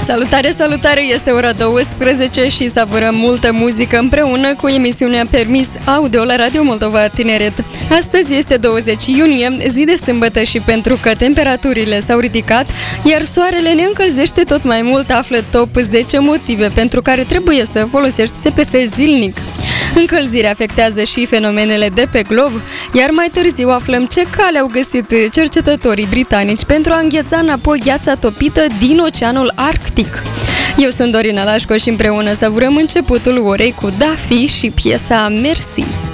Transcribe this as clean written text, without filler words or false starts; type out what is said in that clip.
Salutare, salutare! Este ora 12 și savurăm multă muzică împreună cu emisiunea Permis Audio la Radio Moldova Tineret. Astăzi este 20 iunie, zi de sâmbătă și pentru că temperaturile s-au ridicat, iar soarele ne încălzește tot mai mult, află top 10 motive pentru care trebuie să folosești SPF zilnic. Încălzirea afectează și fenomenele de pe glob, iar mai târziu aflăm ce cale au găsit cercetătorii britanici pentru a îngheța înapoi gheața topită din Oceanul Arctic. Eu sunt Dorina Lașco și împreună savurăm începutul orei cu Daffy și piesa Merci.